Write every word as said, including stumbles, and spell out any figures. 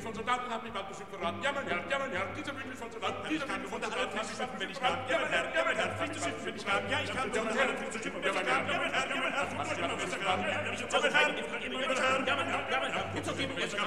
von Soldaten hat mich bald bestimmt verraten. Ja, mein Herr, ja, mein Herr, dieser Bündel von Soldaten, dieser Bündel von Soldaten hat mich bald bestimmt verraten. Ja, mein Herr, ja, mein Herr, fließt zu Schiffen, wenn ich kann. Ja, ich kann, ja, mein Herr, fließt zu Schiffen, wenn ich kann. Ja, mein Herr, ja, mein Herr, fließt zu Schiffen, wenn ich kann. Ja, mein Herr, ja, mein Herr, ja, mein Herr, ja, mein Herr, ja, mein Herr, ja, mein Herr, fließt zu Schiffen, wenn ich kann.